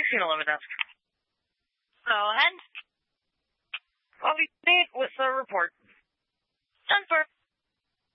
1611 desk. Go ahead. Coffee State with a report.